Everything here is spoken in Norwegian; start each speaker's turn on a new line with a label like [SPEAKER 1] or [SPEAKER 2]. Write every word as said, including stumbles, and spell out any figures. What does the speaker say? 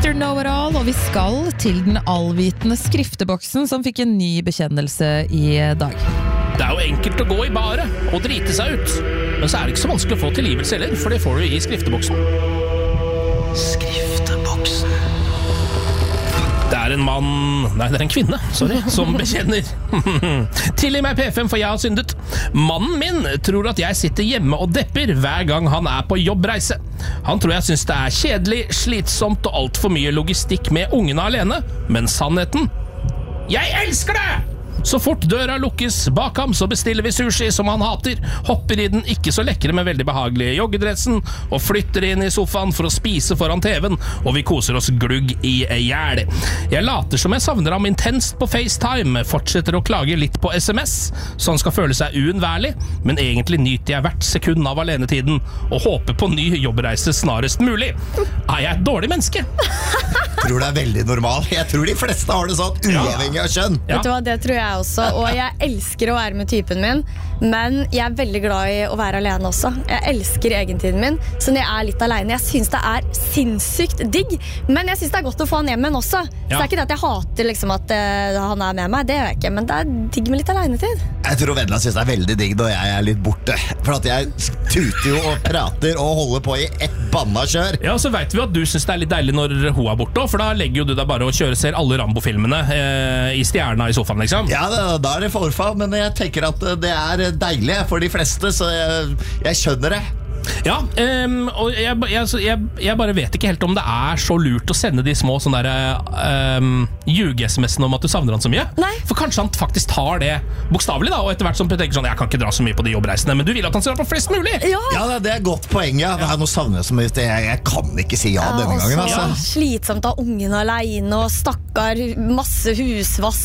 [SPEAKER 1] mister Know-it-all, og vi skal til den allvitende skrifteboksen som fikk en ny bekjennelse i dag.
[SPEAKER 2] Det er jo enkelt å gå i baret og drite seg ut, men så er det ikke så vanskelig å få tilgivelse heller, for det får du i skrifteboksen. Skrifteboksen. Det er en mann, nei det er en kvinne, sorry, som bekjenner. Tilgi meg P F M for jeg har syndet. Mannen min tror at jeg sitter hjemme og depper hver gang han er på jobbreise. Han tror jeg synes det er kjedelig, slitsomt og alt for mye logistikk med ungene alene, men sannheten? Jeg elsker det! Så fort døra lukkes bak ham, så bestiller vi sushi som han hater, hopper i den ikke så lekre, men veldig behagelige joggedressen, og flytter inn i sofaen for å spise foran T V-en, og vi koser oss glugg i hjel. Jeg later som jeg savner ham intenst på FaceTime, fortsetter å klage litt på S M S, så han skal føle seg uunnværlig, men egentlig nyter jeg hvert sekund av alenetiden, og håper på ny jobbreise snarest mulig. Er jeg et dårlig menneske?
[SPEAKER 3] Jeg tror det er veldig normal. Jeg tror de fleste har det sånn, uavhengig av kjønn.
[SPEAKER 4] Ja. Vet du hva, det tror jeg også, og jeg elsker å være med typen min, men jeg er veldig glad i å være alene også. Jeg elsker egentiden min, så når jeg er litt alene, jeg synes det er sinnssykt digg, men jeg synes det er godt å få han hjem igjen også. Ja. Så det er ikke det at jeg hater liksom, at uh, han er med meg, det gjør jeg ikke, men det er digg med litt alenetid. Jeg
[SPEAKER 3] tror Vendela synes det er veldig digg når jeg er litt borte, for at jeg tuter jo og prater og holder på i ett banna kjør.
[SPEAKER 2] Ja, så vet vi at du synes det er litt deilig når hun er borte, for da legger jo du deg bare og kjører ser alle Rambo-filmene eh, i stjerna i sofaen, liksom.
[SPEAKER 3] Ja, da, da er det forfall, men jeg tenker at det er deilig for de fleste, så jeg, jeg skjønner det.
[SPEAKER 2] Ja, um, og jeg, jeg, jeg, jeg bare vet ikke helt om det er så lurt å sende de små sånne der um, ljuge-sms'ene om at du savner han så mye.
[SPEAKER 4] Nei.
[SPEAKER 2] For kanskje han faktisk tar det bokstavelig da, og etter hvert som tenker sånn, jeg kan ikke dra så mye på de jobbreisene, men du vil at han skal dra på flest mulig.
[SPEAKER 4] Ja,
[SPEAKER 3] ja det er godt poeng, ja. Nå savner jeg så mye, jeg, jeg kan ikke si ja, ja denne gangen. Altså.
[SPEAKER 4] Ja. Slitsomt av ungen alene, og stakkar, masse husvask,